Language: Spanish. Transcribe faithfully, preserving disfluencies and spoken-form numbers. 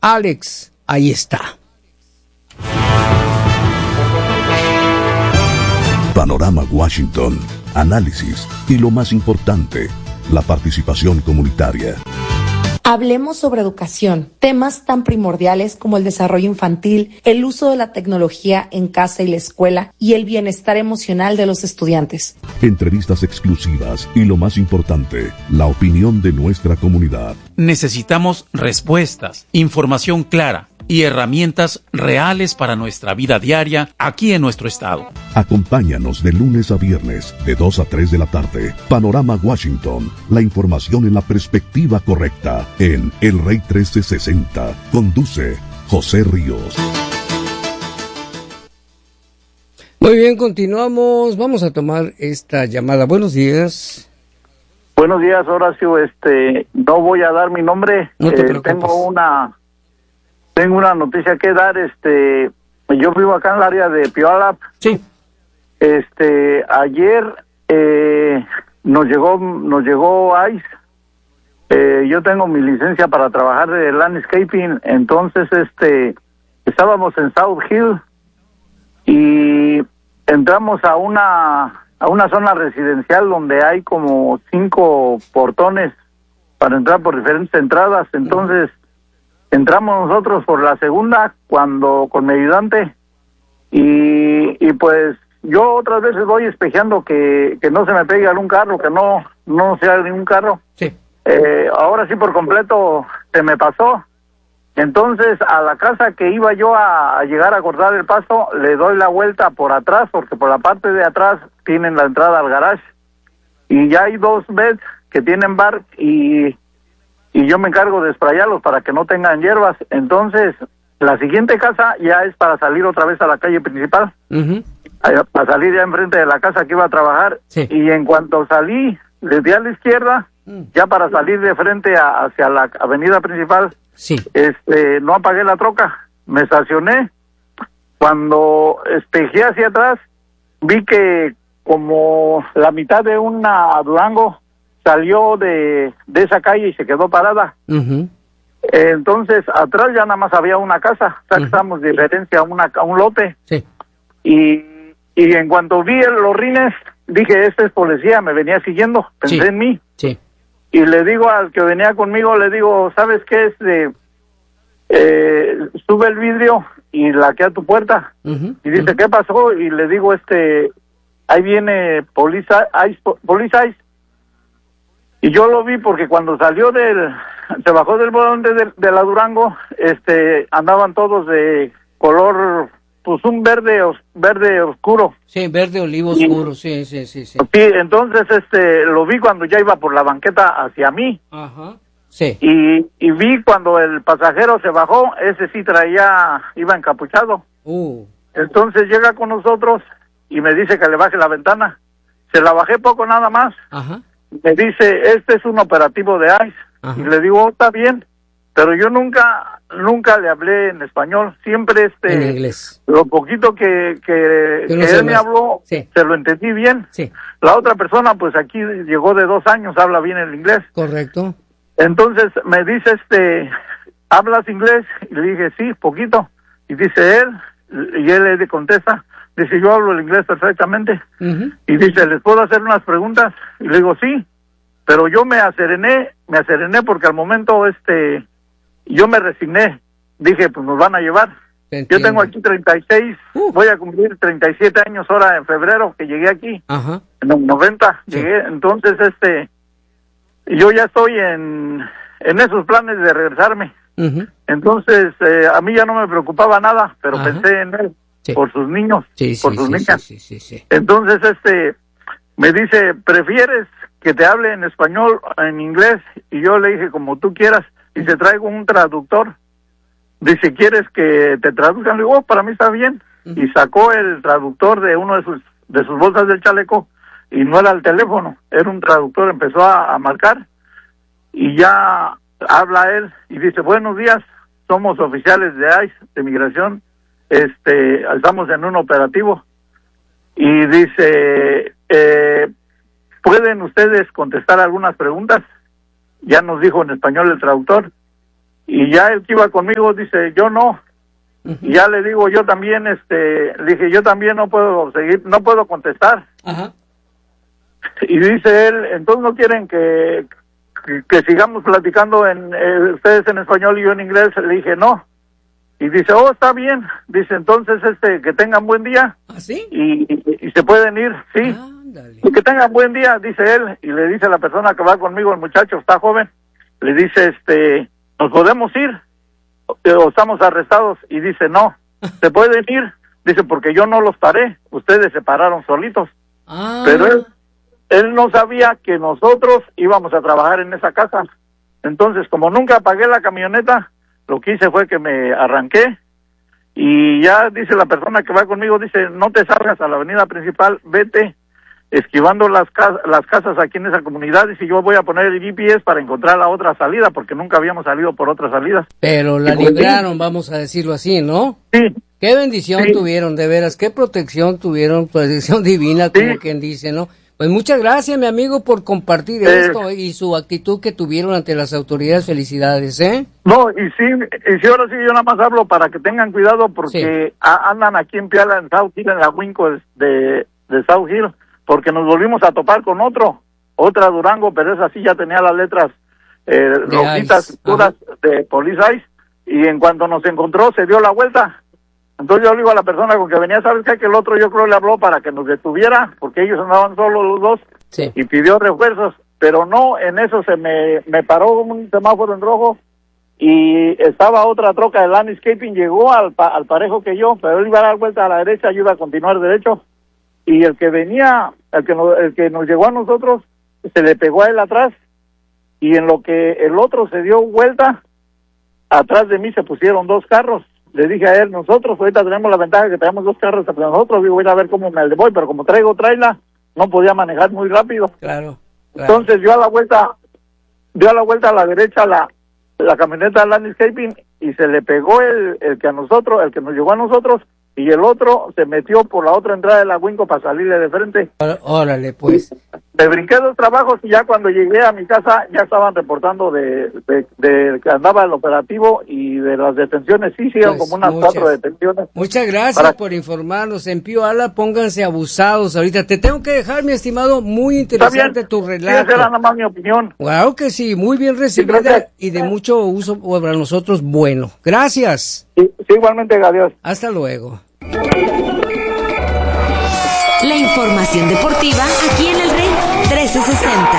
Alex, ahí está. Panorama Washington, análisis y lo más importante, la participación comunitaria. Hablemos sobre educación, temas tan primordiales como el desarrollo infantil, el uso de la tecnología en casa y la escuela y el bienestar emocional de los estudiantes. Entrevistas exclusivas y lo más importante, la opinión de nuestra comunidad. Necesitamos respuestas, información clara y herramientas reales para nuestra vida diaria aquí en nuestro estado. Acompáñanos de lunes a viernes, de dos a tres de la tarde. Panorama Washington, la información en la perspectiva correcta, en El Rey trece sesenta. Conduce José Ríos. Muy bien, continuamos. Vamos a tomar esta llamada. Buenos días. Buenos días, Horacio. Este, no voy a dar mi nombre. No te eh, preocupes. tengo una tengo una noticia que dar. Este, yo vivo acá en el área de Puyallup. Sí. Este, ayer eh, nos llegó nos llegó ICE. Eh, yo tengo mi licencia para trabajar de landscaping, entonces este estábamos en South Hill y entramos a una a una zona residencial donde hay como cinco portones para entrar por diferentes entradas. Entonces entramos nosotros por la segunda cuando con mi ayudante y, y pues yo otras veces voy espejeando que, que no se me pegue algún carro, que no no sea ningún carro. Sí. Eh, ahora sí por completo se me pasó. Entonces a la casa que iba yo a, a llegar a cortar el pasto le doy la vuelta por atrás porque por la parte de atrás tienen la entrada al garage y ya hay dos beds que tienen bar y, y yo me encargo de sprayarlos para que no tengan hierbas. Entonces la siguiente casa ya es para salir otra vez a la calle principal, Uh-huh. a, para salir ya enfrente de la casa que iba a trabajar. Sí. Y en cuanto salí, le di a la izquierda, ya para salir de frente a, hacia la avenida principal, Sí. este, no apagué la troca, me estacioné. Cuando espejé hacia atrás, vi que como la mitad de una Durango salió de, de esa calle y se quedó parada. Uh-huh. Entonces, atrás ya nada más había una casa, o sea, que Ujú. estábamos de referencia a, una, a un lote. Sí. Y, y en cuanto vi el- los rines, dije, este es policía, me venía siguiendo, pensé Sí. en mí. Sí. Y le digo al que venía conmigo, le digo, ¿sabes qué es? De, eh, sube el vidrio y laquea tu puerta. Uh-huh. Y dice, Uh-huh. ¿qué pasó? Y le digo, este, ahí viene Police Ice, Police Ice. Y yo lo vi porque cuando salió del, se bajó del volante de, de la Durango, este, andaban todos de color, pues un verde, os- verde oscuro. Sí, verde olivo Sí. oscuro, sí, sí, sí, sí. Sí, entonces, este, lo vi cuando ya iba por la banqueta hacia mí. Ajá. Sí. Y, y vi cuando el pasajero se bajó, ese sí traía, iba encapuchado. Uh. Entonces llega con nosotros y me dice que le baje la ventana. Se la bajé poco nada más. Ajá. Me dice, este es un operativo de ICE. Ajá. Y le digo, oh, está bien. Pero yo nunca, nunca le hablé en español. Siempre este, En inglés. lo poquito que, que, Que no que se él me me- habló, Sí. se lo entendí bien. Sí. La otra persona, pues aquí llegó de dos años, habla bien el inglés. Correcto. Entonces me dice, este, ¿hablas inglés? Y le dije, sí, poquito. Y dice él, y él le contesta, dice, yo hablo el inglés perfectamente. Uh-huh. Y dice, ¿les puedo hacer unas preguntas? Y le digo, sí. Pero yo me acerené, me acerené porque al momento, este, yo me resigné. Dije, pues nos van a llevar. Te Yo entiendo. tengo aquí treinta y seis, Uh. voy a cumplir treinta y siete años ahora en febrero que llegué aquí. Ajá. En el noventa Sí. llegué, entonces este yo ya estoy en en esos planes de regresarme. Uh-huh. Entonces eh, a mí ya no me preocupaba nada, pero Ajá. pensé en él Sí. por sus niños, Sí, sí, por sus sí, niñas. sí, sí, sí, sí. Entonces este me dice, ¿prefieres que te hable en español o en inglés? Y yo le dije, como tú quieras. Y te traigo un traductor. Dice, ¿quieres que te traduzcan? Le digo, oh, para mí está bien. Ujú. Y sacó el traductor de uno de sus de sus bolsas del chaleco y no era el teléfono, era un traductor. Empezó a, a marcar y ya habla él y dice, buenos días, somos oficiales de ICE, de migración, este, estamos en un operativo. Y dice, eh, ¿pueden ustedes contestar algunas preguntas? Ya nos dijo en español el traductor. Y ya el que iba conmigo dice, yo no. Uh-huh. Y ya le digo, yo también, este, le dije, yo también no puedo seguir, no puedo contestar. Uh-huh. Y dice él, entonces no quieren que, que, que sigamos platicando en, eh, ustedes en español y yo en inglés. Le dije, no. Y dice, oh, está bien. Dice, entonces, este, que tengan buen día. ¿Ah, sí? Y, y, y se pueden ir, sí. Ah, dale. Y que tengan buen día, dice él. Y le dice a la persona que va conmigo, el muchacho está joven, le dice, este, ¿nos podemos ir? O, o estamos arrestados. Y dice, no, ¿se pueden ir? Dice, porque yo no los paré, ustedes se pararon solitos. Ah. Pero él, él no sabía que nosotros íbamos a trabajar en esa casa. Entonces, como nunca apagué la camioneta, lo que hice fue que me arranqué. Y ya dice la persona que va conmigo, dice, no te salgas a la avenida principal, vete esquivando las, cas- las casas aquí en esa comunidad. Dice, yo voy a poner el G P S para encontrar la otra salida, porque nunca habíamos salido por otra salida. Pero la y pues, libraron, sí. vamos a decirlo así, ¿no? Sí. Qué bendición sí. tuvieron, de veras, qué protección tuvieron, protección divina, como sí. quien dice, ¿no? Pues muchas gracias, mi amigo, por compartir eh, esto y su actitud que tuvieron ante las autoridades. Felicidades, ¿eh? No, y sí, y sí, ahora sí, yo nada más hablo para que tengan cuidado porque sí. a, andan aquí en Piala, en South Hill, en la Winco de, de South Hill, porque nos volvimos a topar con otro, otra Durango, pero esa sí ya tenía las letras eh, rojitas, puras de Police Ice, y en cuanto nos encontró se dio la vuelta. Entonces yo le digo a la persona con que venía, ¿sabes qué? Que el otro yo creo le habló para que nos detuviera, porque ellos andaban solos los dos, sí. y pidió refuerzos, pero no, en eso se me, me paró un semáforo en rojo, y estaba otra troca de landscaping, llegó al, pa, al parejo que yo, pero él iba a dar vuelta a la derecha, yo iba a continuar derecho, y el que venía, el que, nos, el que nos llegó a nosotros, se le pegó a él atrás, y en lo que el otro se dio vuelta, atrás de mí se pusieron dos carros. Le dije a él, nosotros ahorita tenemos la ventaja que tenemos dos carros entre nosotros, digo, voy a ver cómo me voy, pero como traigo trailer, no podía manejar muy rápido. Claro, claro. Entonces dio a la vuelta, dio a la vuelta a la derecha la, la camioneta landscaping y se le pegó el, el que a nosotros, el que nos llegó a nosotros, y el otro se metió por la otra entrada de la Winco para salirle de frente. Órale, pues. Me brinqué dos trabajos y ya cuando llegué a mi casa ya estaban reportando de, de, de que andaba el operativo y de las detenciones. Sí, sí, pues como unas muchas, cuatro detenciones. Muchas gracias para... por informarnos. En Pioala, pónganse abusados ahorita. Te tengo que dejar, mi estimado, muy interesante tu relato. Esa era nada más mi opinión. Claro que sí, muy bien recibida sí, y de mucho uso para nosotros. Bueno, gracias. Sí, sí igualmente, adiós. Hasta luego. La información deportiva aquí en el Rey trescientos sesenta.